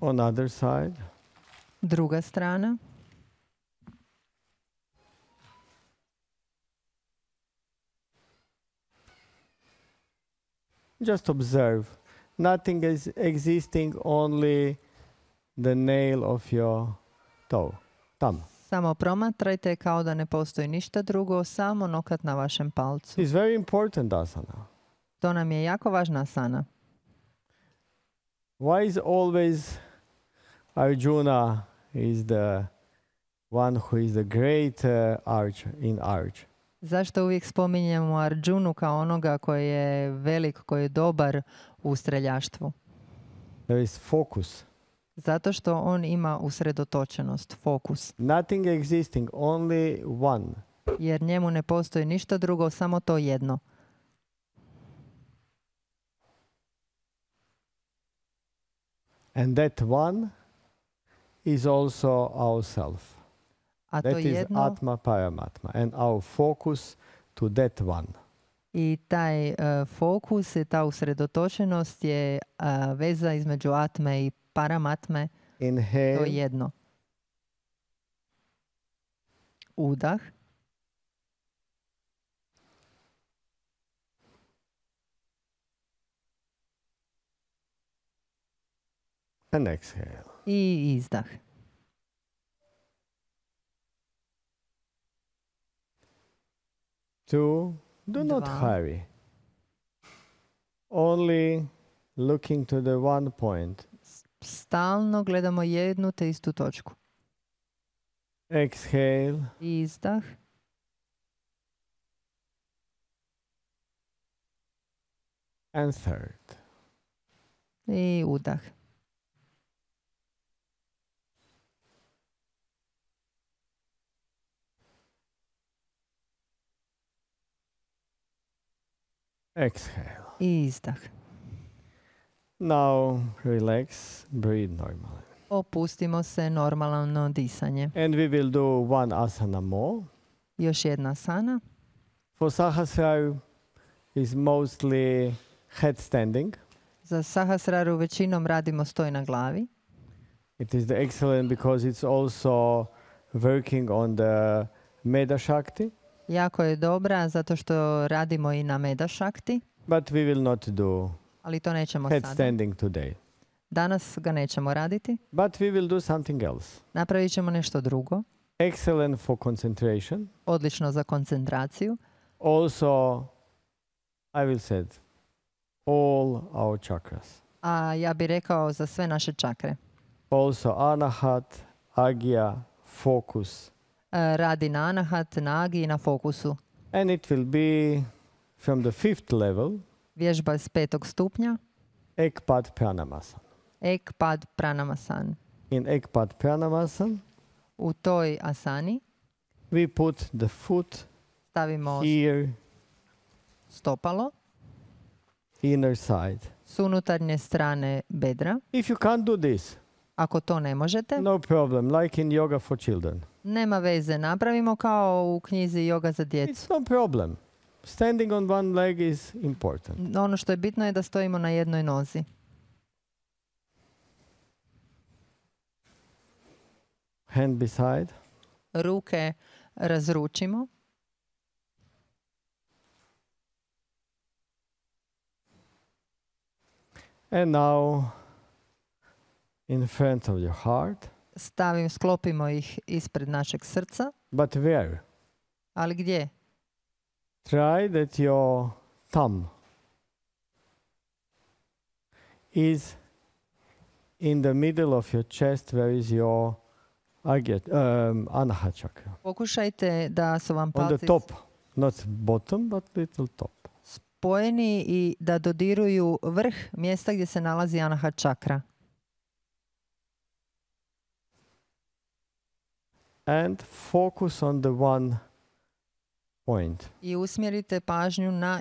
On other side. Druga strana. Just observe. Nothing is existing, only the nail of your toe, thumb. Samo promatrajte kao da ne postoji ništa drugo, samo nokat na vašem palcu. It's very important asana. To nam je jako važna asana. Why is always Arjuna is the one who is the great archer in arch? Zašto uvijek spominjemo Arjunu kao onoga koji je velik, koji je dobar u streljaštvu? There is focus. Zato što on ima usredotočenost, fokus. Nothing existing, only one. Jer njemu ne postoji ništa drugo, samo to jedno. And that one is also ourself. A to That is jedno Atma Paramatma. And our focus to that one. i taj fokus i ta usredotočenost je veza između atme i paramatme. To Inhale. jedno. Udah. And exhale. I izdah. Two, do not Dva. hurry. Only looking to the one point. Stalno gledamo jednu te istu točku. Exhale. Izdah. And third. I udah. Exhale. I izdah. Now relax, breathe normally. Opustimo se, normalno disanje. And we will do one asana more. Još jedna asana. For Sahasrara is mostly headstanding. Za Sahasraru većinom radimo stoj na glavi. It is the excellent because it's also working on the Meda Shakti. Jako je dobra zato što radimo i na Meda Shakti, But we will not do ali to nećemo sada. headstanding today. Danas ga nećemo raditi. But we will do something else. Napravit ćemo nešto drugo. Excellent for concentration. Odlično za koncentraciju. Also, I will say, all our chakras. A ja bih rekao za sve naše čakre. Also Anahat, Agya, focus. Radi na anahat, na agi i na fokusu. And it will be from the 5th level, Vježba s 5. stupnja. Ekpad Pranamasan. Ekpad pranamasan. In Ekpad Pranamasan, U toj asani we put the foot stavimo here, stopalo inner side. s unutarnje strane bedra. If you can't do this, Ako to ne možete, no problem, like in Yoga for Children. nema veze. Napravimo kao u knjizi Yoga za djecu. It's no problem. Standing on one leg is important. Ono što je bitno je da stojimo na jednoj nozi. Hand beside. Ruke razručimo. And now, in front of your heart. Sklopimo ih ispred našeg srca. But where? Ali gdje? Try that your thumb is in the middle of your chest where is your Anahat chakra. Pokušajte da su vam On the palci top, not bottom, but little top. spojeni i da dodiruju vrh mjesta gdje se nalazi Anahat čakra. And focus on the one point. I usmjerite pažnju na